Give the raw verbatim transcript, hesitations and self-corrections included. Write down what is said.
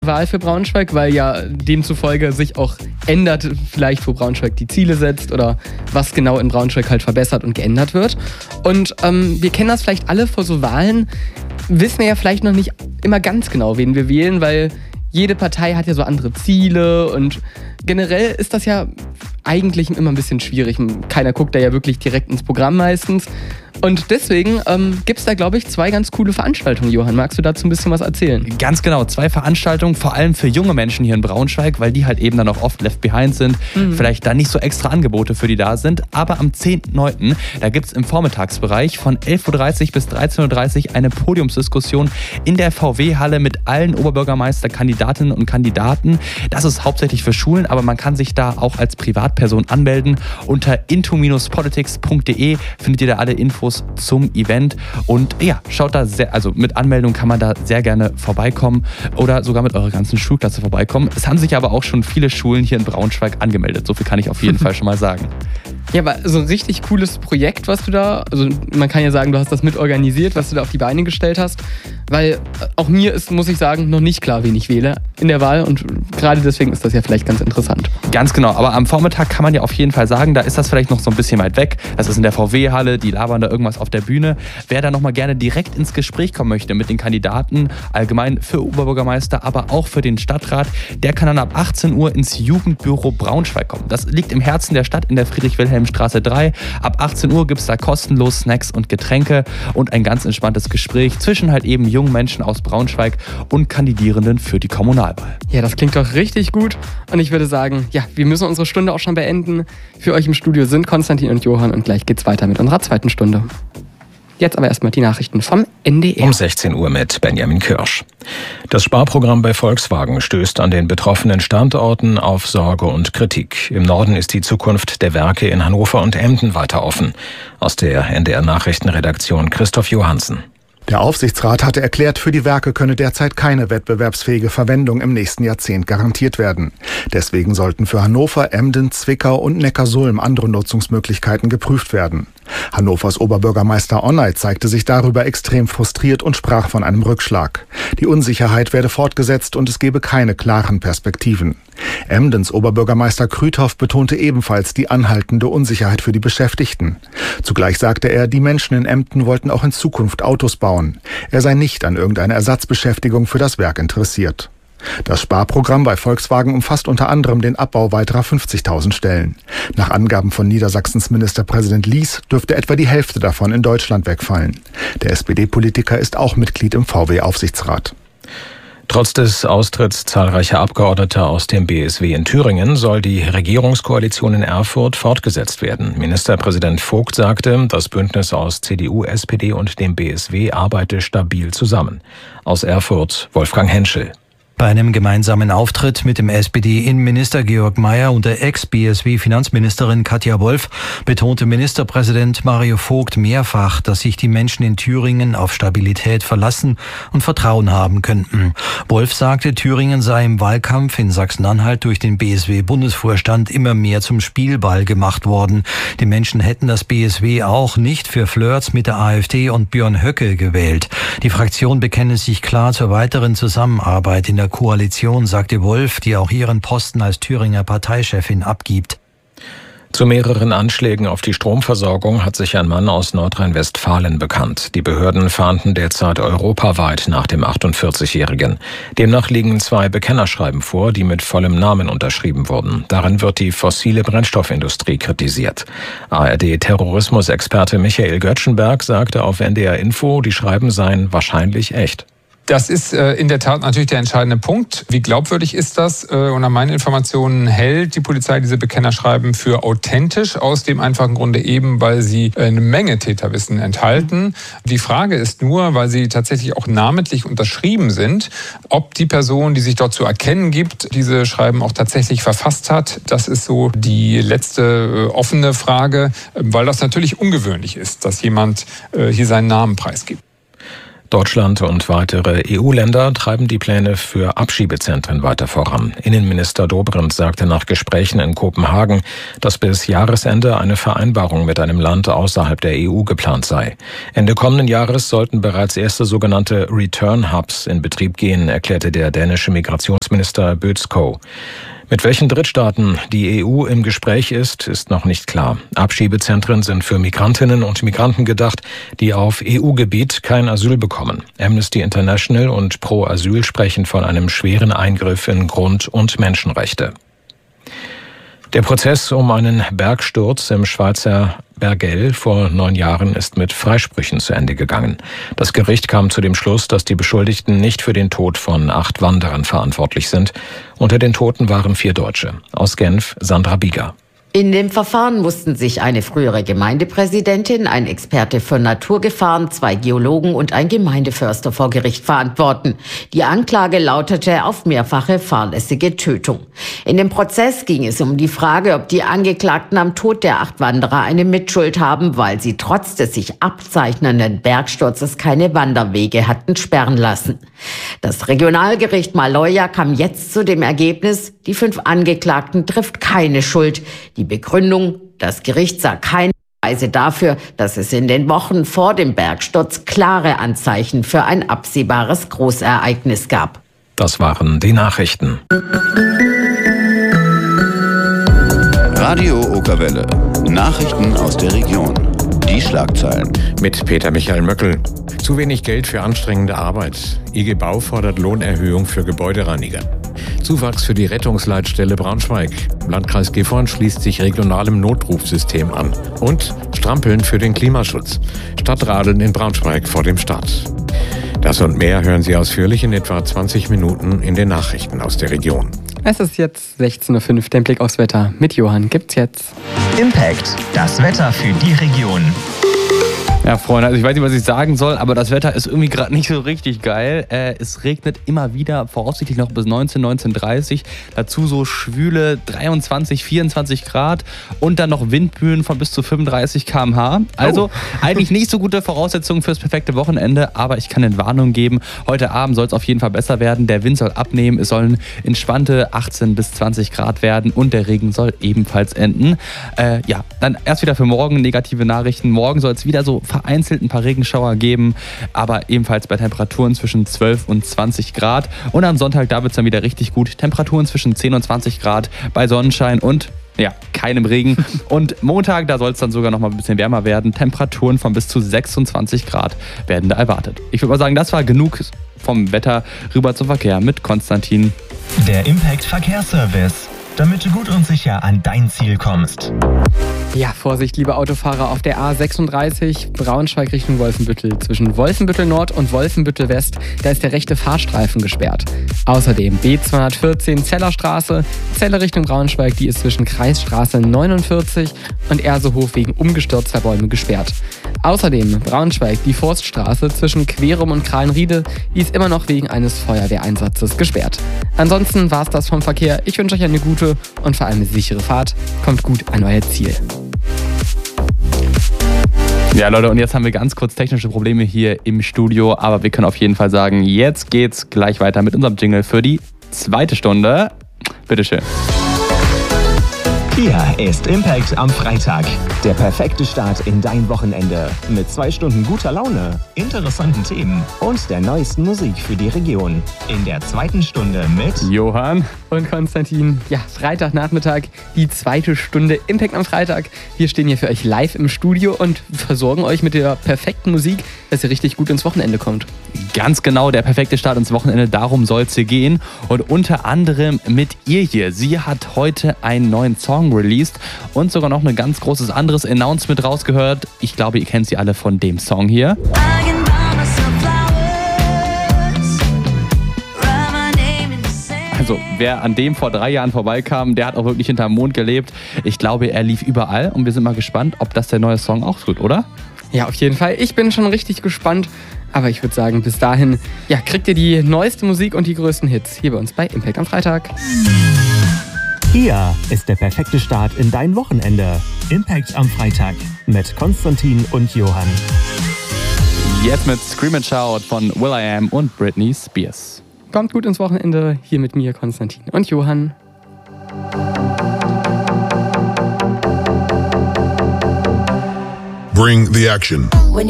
Wahl für Braunschweig, weil ja demzufolge sich auch ändert, vielleicht wo Braunschweig die Ziele setzt oder was genau in Braunschweig halt verbessert und geändert wird. Und ähm, wir kennen das vielleicht alle vor so Wahlen, wissen wir ja vielleicht noch nicht immer ganz genau, wen wir wählen, weil jede Partei hat ja so andere Ziele und generell ist das ja eigentlich immer ein bisschen schwierig. Keiner guckt da ja wirklich direkt ins Programm meistens. Und deswegen ähm, gibt es da, glaube ich, zwei ganz coole Veranstaltungen. Johann, magst du dazu ein bisschen was erzählen? Ganz genau, zwei Veranstaltungen, vor allem für junge Menschen hier in Braunschweig, weil die halt eben dann auch oft left behind sind, mhm. vielleicht da nicht so extra Angebote für die da sind. Aber am zehnten neunten da gibt es im Vormittagsbereich von elf Uhr dreißig bis dreizehn Uhr dreißig eine Podiumsdiskussion in der V W-Halle mit allen Oberbürgermeisterkandidatinnen und Kandidaten. Das ist hauptsächlich für Schulen, aber man kann sich da auch als Privatperson anmelden. Unter into Bindestrich politics Punkt de findet ihr da alle Infos zum Event und ja, schaut da sehr, also mit Anmeldung kann man da sehr gerne vorbeikommen oder sogar mit eurer ganzen Schulklasse vorbeikommen. Es haben sich aber auch schon viele Schulen hier in Braunschweig angemeldet, so viel kann ich auf jeden Fall schon mal sagen. Ja, aber so ein richtig cooles Projekt, was du da, also man kann ja sagen, du hast das mitorganisiert, was du da auf die Beine gestellt hast, weil auch mir ist, muss ich sagen, noch nicht klar, wen ich wähle in der Wahl und gerade deswegen ist das ja vielleicht ganz interessant. Ganz genau, aber am Vormittag kann man ja auf jeden Fall sagen, da ist das vielleicht noch so ein bisschen weit weg, das ist in der V W-Halle, die labern da irgendwas auf der Bühne. Wer da nochmal gerne direkt ins Gespräch kommen möchte mit den Kandidaten, allgemein für Oberbürgermeister, aber auch für den Stadtrat, der kann dann ab achtzehn Uhr ins Jugendbüro Braunschweig kommen. Das liegt im Herzen der Stadt in der Friedrich-Wilhelm-Straße drei. Ab achtzehn Uhr gibt es da kostenlos Snacks und Getränke und ein ganz entspanntes Gespräch zwischen halt eben jungen Menschen aus Braunschweig und Kandidierenden für die Kommunalwahl. Ja, das klingt doch richtig gut und ich würde sagen, ja, wir müssen unsere Stunde auch schon beenden. Für euch im Studio sind Konstantin und Johann und gleich geht's weiter mit unserer zweiten Stunde. Jetzt aber erstmal die Nachrichten vom N D R. Um sechzehn Uhr mit Benjamin Kirsch. Das Sparprogramm bei Volkswagen stößt an den betroffenen Standorten auf Sorge und Kritik. Im Norden ist die Zukunft der Werke in Hannover und Emden weiter offen. Aus der N D R-Nachrichtenredaktion Christoph Johansen. Der Aufsichtsrat hatte erklärt, für die Werke könne derzeit keine wettbewerbsfähige Verwendung im nächsten Jahrzehnt garantiert werden. Deswegen sollten für Hannover, Emden, Zwickau und Neckarsulm andere Nutzungsmöglichkeiten geprüft werden. Hannovers Oberbürgermeister Onay zeigte sich darüber extrem frustriert und sprach von einem Rückschlag. Die Unsicherheit werde fortgesetzt und es gebe keine klaren Perspektiven. Emdens Oberbürgermeister Krüthoff betonte ebenfalls die anhaltende Unsicherheit für die Beschäftigten. Zugleich sagte er, die Menschen in Emden wollten auch in Zukunft Autos bauen. Er sei nicht an irgendeiner Ersatzbeschäftigung für das Werk interessiert. Das Sparprogramm bei Volkswagen umfasst unter anderem den Abbau weiterer fünfzigtausend Stellen. Nach Angaben von Niedersachsens Ministerpräsident Lies dürfte etwa die Hälfte davon in Deutschland wegfallen. Der S P D-Politiker ist auch Mitglied im V W-Aufsichtsrat. Trotz des Austritts zahlreicher Abgeordneter aus dem B S W in Thüringen soll die Regierungskoalition in Erfurt fortgesetzt werden. Ministerpräsident Vogt sagte, das Bündnis aus C D U, S P D und dem B S W arbeite stabil zusammen. Aus Erfurt Wolfgang Henschel. Bei einem gemeinsamen Auftritt mit dem S P D-Innenminister Georg Mayer und der Ex-B S W-Finanzministerin Katja Wolf betonte Ministerpräsident Mario Vogt mehrfach, dass sich die Menschen in Thüringen auf Stabilität verlassen und Vertrauen haben könnten. Wolf sagte, Thüringen sei im Wahlkampf in Sachsen-Anhalt durch den B S W-Bundesvorstand immer mehr zum Spielball gemacht worden. Die Menschen hätten das B S W auch nicht für Flirts mit der AfD und Björn Höcke gewählt. Die Fraktion bekenne sich klar zur weiteren Zusammenarbeit in der Koalition, sagte Wolf, die auch ihren Posten als Thüringer Parteichefin abgibt. Zu mehreren Anschlägen auf die Stromversorgung hat sich ein Mann aus Nordrhein-Westfalen bekannt. Die Behörden fahnden derzeit europaweit nach dem achtundvierzigjährigen. Demnach liegen zwei Bekennerschreiben vor, die mit vollem Namen unterschrieben wurden. Darin wird die fossile Brennstoffindustrie kritisiert. A R D-Terrorismusexperte Michael Göttschenberg sagte auf N D R Info, die Schreiben seien wahrscheinlich echt. Das ist äh, in der Tat natürlich der entscheidende Punkt. Wie glaubwürdig ist das? Äh, und nach meinen Informationen hält die Polizei diese Bekennerschreiben für authentisch, aus dem einfachen Grunde eben, weil sie äh, eine Menge Täterwissen enthalten. Die Frage ist nur, weil sie tatsächlich auch namentlich unterschrieben sind, ob die Person, die sich dort zu erkennen gibt, diese Schreiben auch tatsächlich verfasst hat. Das ist so die letzte äh, offene Frage, äh, weil das natürlich ungewöhnlich ist, dass jemand äh, hier seinen Namen preisgibt. Deutschland und weitere E U-Länder treiben die Pläne für Abschiebezentren weiter voran. Innenminister Dobrindt sagte nach Gesprächen in Kopenhagen, dass bis Jahresende eine Vereinbarung mit einem Land außerhalb der E U geplant sei. Ende kommenden Jahres sollten bereits erste sogenannte Return Hubs in Betrieb gehen, erklärte der dänische Migrationsminister Bødskov. Mit welchen Drittstaaten die E U im Gespräch ist, ist noch nicht klar. Abschiebezentren sind für Migrantinnen und Migranten gedacht, die auf E U-Gebiet kein Asyl bekommen. Amnesty International und Pro Asyl sprechen von einem schweren Eingriff in Grund- und Menschenrechte. Der Prozess um einen Bergsturz im Schweizer Bergell vor neun Jahren ist mit Freisprüchen zu Ende gegangen. Das Gericht kam zu dem Schluss, dass die Beschuldigten nicht für den Tod von acht Wanderern verantwortlich sind. Unter den Toten waren vier Deutsche. Aus Genf Sandra Bieger. In dem Verfahren mussten sich eine frühere Gemeindepräsidentin, ein Experte für Naturgefahren, zwei Geologen und ein Gemeindeförster vor Gericht verantworten. Die Anklage lautete auf mehrfache fahrlässige Tötung. In dem Prozess ging es um die Frage, ob die Angeklagten am Tod der acht Wanderer eine Mitschuld haben, weil sie trotz des sich abzeichnenden Bergsturzes keine Wanderwege hatten sperren lassen. Das Regionalgericht Maloja kam jetzt zu dem Ergebnis, die fünf Angeklagten trifft keine Schuld. Die Begründung, das Gericht sah keine Beweise dafür, dass es in den Wochen vor dem Bergsturz klare Anzeichen für ein absehbares Großereignis gab. Das waren die Nachrichten. Radio Okerwelle. Nachrichten aus der Region. Die Schlagzeilen. Mit Peter Michael Möckel. Zu wenig Geld für anstrengende Arbeit. I G Bau fordert Lohnerhöhung für Gebäudereiniger. Zuwachs für die Rettungsleitstelle Braunschweig. Landkreis Gifhorn schließt sich regionalem Notrufsystem an. Und Strampeln für den Klimaschutz. Stadtradeln in Braunschweig vor dem Start. Das und mehr hören Sie ausführlich in etwa zwanzig Minuten in den Nachrichten aus der Region. Es ist jetzt sechzehn Uhr fünf, der Blick aufs Wetter mit Johann gibt's jetzt. Impact, das Wetter für die Region. Ja, Freunde, also ich weiß nicht, was ich sagen soll, aber das Wetter ist irgendwie gerade nicht so richtig geil. Äh, es regnet immer wieder, voraussichtlich noch bis neunzehn, neunzehn Uhr dreißig. Dazu so schwüle dreiundzwanzig, vierundzwanzig Grad und dann noch Windböen von bis zu fünfunddreißig Kilometer pro Stunde. Also oh. eigentlich nicht so gute Voraussetzungen fürs perfekte Wochenende, aber ich kann eine Warnung geben. Heute Abend soll es auf jeden Fall besser werden. Der Wind soll abnehmen, es sollen entspannte achtzehn bis zwanzig Grad werden und der Regen soll ebenfalls enden. Äh, ja, dann erst wieder für morgen negative Nachrichten. Morgen soll es wieder so vereinzelt ein paar Regenschauer geben, aber ebenfalls bei Temperaturen zwischen zwölf und zwanzig Grad. Und am Sonntag, da wird es dann wieder richtig gut. Temperaturen zwischen zehn und zwanzig Grad bei Sonnenschein und ja, keinem Regen. Und Montag, da soll es dann sogar noch mal ein bisschen wärmer werden. Temperaturen von bis zu sechsundzwanzig Grad werden da erwartet. Ich würde mal sagen, das war genug vom Wetter. Rüber zum Verkehr mit Konstantin. Der Impact Verkehrsservice, damit du gut und sicher an dein Ziel kommst. Ja, Vorsicht, liebe Autofahrer, auf der A sechsunddreißig Braunschweig Richtung Wolfenbüttel. Zwischen Wolfenbüttel Nord und Wolfenbüttel West, da ist der rechte Fahrstreifen gesperrt. Außerdem B zweihundertvierzehn Zellerstraße, Celle Richtung Braunschweig, die ist zwischen Kreisstraße neunundvierzig und Ersehof wegen umgestürzter Bäume gesperrt. Außerdem Braunschweig, die Forststraße zwischen Querum und Krallenriede, die ist immer noch wegen eines Feuerwehreinsatzes gesperrt. Ansonsten war's das vom Verkehr. Ich wünsche euch eine gute und vor allem eine sichere Fahrt. Kommt gut an euer Ziel. Ja, Leute, und jetzt haben wir ganz kurz technische Probleme hier im Studio, aber wir können auf jeden Fall sagen, jetzt geht's gleich weiter mit unserem Jingle für die zweite Stunde. Bitteschön. Hier ist Impact am Freitag. Der perfekte Start in dein Wochenende. Mit zwei Stunden guter Laune, interessanten Themen und der neuesten Musik für die Region. In der zweiten Stunde mit Johann und Konstantin. Ja, Freitagnachmittag, die zweite Stunde Impact am Freitag. Wir stehen hier für euch live im Studio und versorgen euch mit der perfekten Musik, dass ihr richtig gut ins Wochenende kommt. Ganz genau, der perfekte Start ins Wochenende, darum soll es hier gehen. Und unter anderem mit ihr hier. Sie hat heute einen neuen Song released und sogar noch ein ganz großes anderes Announcement rausgehört. Ich glaube, ihr kennt sie alle von dem Song hier. Also, wer an dem vor drei Jahren vorbeikam, der hat auch wirklich hinterm Mond gelebt. Ich glaube, er lief überall und wir sind mal gespannt, ob das der neue Song auch tut, oder? Ja, auf jeden Fall. Ich bin schon richtig gespannt. Aber ich würde sagen, bis dahin, ja, kriegt ihr die neueste Musik und die größten Hits hier bei uns bei Impact am Freitag. Hier ist der perfekte Start in dein Wochenende. Impact am Freitag mit Konstantin und Johann. Jetzt mit Scream and Shout von will.i.am und Britney Spears. Kommt gut ins Wochenende, hier mit mir, Konstantin und Johann. Bring the action. When